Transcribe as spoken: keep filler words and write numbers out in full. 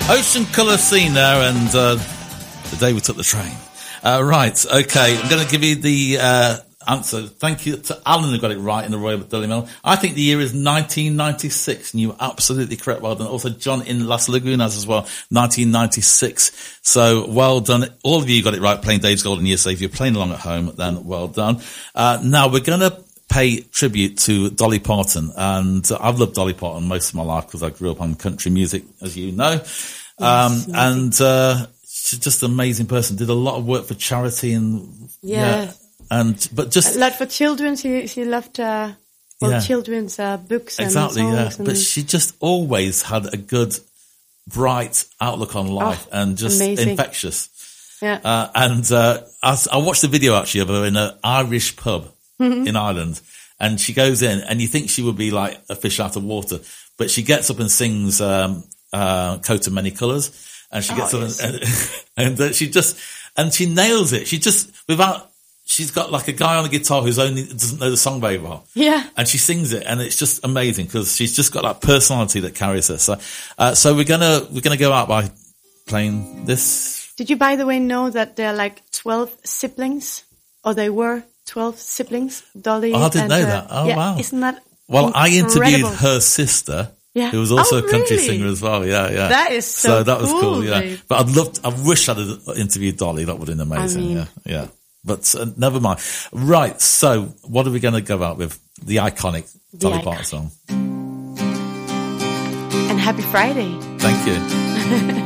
Ocean colour scene there, and uh, the day we took the train. Uh, right, okay, I'm going to give you the uh, answer. Thank you to Alan who got it right in the Royal Daily Mail. I think the year is nineteen ninety-six, and you were absolutely correct. Well done. Also, John in Las Lagunas as well, nineteen ninety-six. So, well done. All of you got it right, playing Dave's Golden Years. So if you're playing along at home, then well done. Uh, now, we're going to pay tribute to Dolly Parton, and uh, I've loved Dolly Parton most of my life because I grew up on country music, as you know. Um, yes, and uh, she's just an amazing person. Did a lot of work for charity and yeah. yeah and but just a lot for children. She she loved uh, well, yeah. children's uh, books and exactly, yeah. songs. And but she just always had a good, bright outlook on life, oh, and just amazing. infectious. Yeah. Uh, and uh, I, I watched the video actually of her in an Irish pub in Ireland, and she goes in, and you think she would be like a fish out of water, but she gets up and sings um, uh, "Coat of Many Colours," and she gets oh, up yes. and, and, and uh, she just and she nails it. She just without. She's got like a guy on the guitar who's only doesn't know the song very well. Yeah, and she sings it, and it's just amazing because she's just got that personality that carries her. So, uh, so we're gonna we're gonna go out by playing this. Did you, by the way, know that there are like twelve siblings, or they were twelve siblings? Dolly. Oh, I didn't and, know uh, that. Oh, yeah, wow! Isn't that well? incredible? I interviewed her sister. Yeah. Who was also oh, a country really? singer as well, yeah, yeah. That is so, so that was cool, cool, yeah. Dave. But I'd loved, I wish I'd have interviewed Dolly. That would have been amazing, I mean, yeah, yeah. But uh, never mind. Right, so what are we going to go out with? The iconic the Dolly iconic. Parton song. And happy Friday. Thank you.